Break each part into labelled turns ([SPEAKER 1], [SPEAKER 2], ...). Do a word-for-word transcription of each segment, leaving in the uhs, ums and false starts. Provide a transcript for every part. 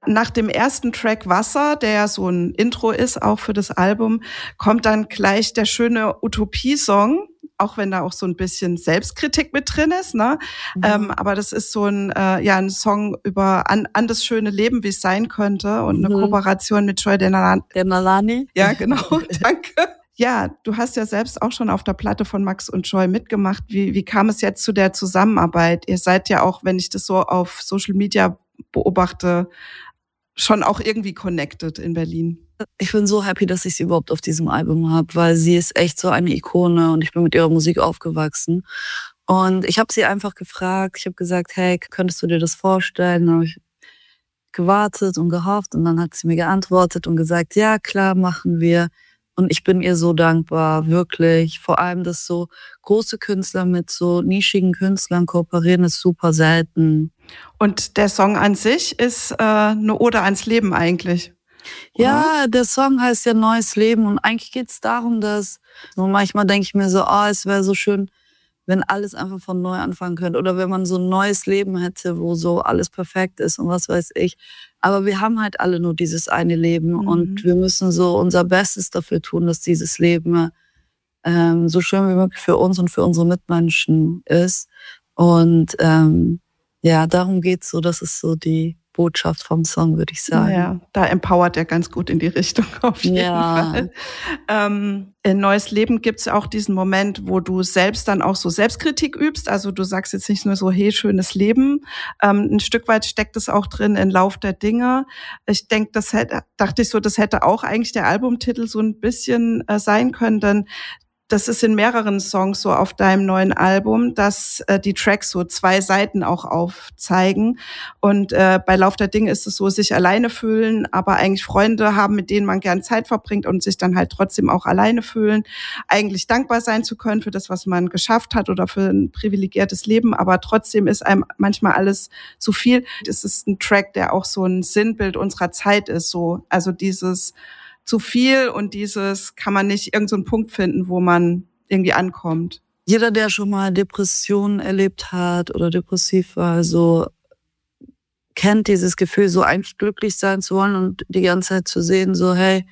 [SPEAKER 1] Nach dem ersten Track Wasser, der ja so ein Intro ist, auch für das Album, kommt dann gleich der schöne Utopie-Song, auch wenn da auch so ein bisschen Selbstkritik mit drin ist, ne? Mhm. Ähm, aber das ist so ein, äh, ja, ein Song über an, an das schöne Leben, wie es sein könnte, und eine mhm. Kooperation mit Joy Denalani.
[SPEAKER 2] Denalani?
[SPEAKER 1] Ja, genau, danke. Ja, du hast ja selbst auch schon auf der Platte von Max und Joy mitgemacht. Wie, wie kam es jetzt zu der Zusammenarbeit? Ihr seid ja auch, wenn ich das so auf Social Media beobachte, schon auch irgendwie connected in Berlin.
[SPEAKER 2] Ich bin so happy, dass ich sie überhaupt auf diesem Album habe, weil sie ist echt so eine Ikone und ich bin mit ihrer Musik aufgewachsen. Und ich habe sie einfach gefragt, ich habe gesagt, hey, könntest du dir das vorstellen? Dann habe ich gewartet und gehofft und dann hat sie mir geantwortet und gesagt, ja klar, machen wir. Und ich bin ihr so dankbar, wirklich. Vor allem, dass so große Künstler mit so nischigen Künstlern kooperieren, ist super selten.
[SPEAKER 1] Und der Song an sich ist äh, eine Ode ans Leben eigentlich. Oder?
[SPEAKER 2] Ja, der Song heißt ja Neues Leben und eigentlich geht's darum, dass so manchmal denke ich mir so, ah, oh, es wäre so schön, wenn alles einfach von neu anfangen könnte oder wenn man so ein neues Leben hätte, wo so alles perfekt ist und was weiß ich. Aber wir haben halt alle nur dieses eine Leben mhm. und wir müssen so unser Bestes dafür tun, dass dieses Leben ähm, so schön wie möglich für uns und für unsere Mitmenschen ist. Und ähm, ja, darum geht's so, das ist so die Botschaft vom Song, würde ich sagen.
[SPEAKER 1] Ja, da empowert er ganz gut in die Richtung auf jeden
[SPEAKER 2] ja.
[SPEAKER 1] Fall. Ähm, in Neues Leben gibt's auch diesen Moment, wo du selbst dann auch so Selbstkritik übst. Also du sagst jetzt nicht nur so, hey, schönes Leben. Ähm, ein Stück weit steckt es auch drin in Lauf der Dinge. Ich denke, das hätte, dachte ich so, das hätte auch eigentlich der Albumtitel so ein bisschen äh, sein können, denn das ist in mehreren Songs so auf deinem neuen Album, dass äh, die Tracks so zwei Seiten auch aufzeigen. Und äh, bei Lauf der Dinge ist es so, sich alleine fühlen, aber eigentlich Freunde haben, mit denen man gern Zeit verbringt und sich dann halt trotzdem auch alleine fühlen. Eigentlich dankbar sein zu können für das, was man geschafft hat oder für ein privilegiertes Leben, aber trotzdem ist einem manchmal alles zu viel. Es ist ein Track, der auch so ein Sinnbild unserer Zeit ist. So, also dieses zu viel und dieses kann man nicht irgendeinen so Punkt finden, wo man irgendwie ankommt.
[SPEAKER 2] Jeder, der schon mal Depressionen erlebt hat oder depressiv war, so kennt dieses Gefühl, so eigentlich glücklich sein zu wollen und die ganze Zeit zu sehen, so hey,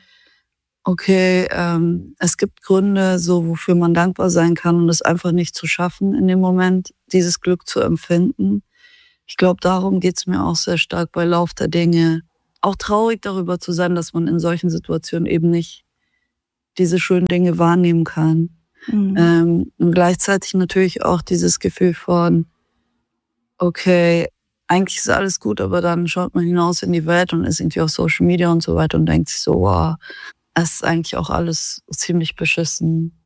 [SPEAKER 2] okay, ähm, es gibt Gründe, so wofür man dankbar sein kann und es einfach nicht zu schaffen in dem Moment, dieses Glück zu empfinden. Ich glaube, darum geht's mir auch sehr stark bei Lauf der Dinge. Auch traurig darüber zu sein, dass man in solchen Situationen eben nicht diese schönen Dinge wahrnehmen kann. Mhm. Ähm, und gleichzeitig natürlich auch dieses Gefühl von, okay, eigentlich ist alles gut, aber dann schaut man hinaus in die Welt und ist irgendwie auf Social Media und so weiter und denkt sich so, wow, es ist eigentlich auch alles ziemlich beschissen.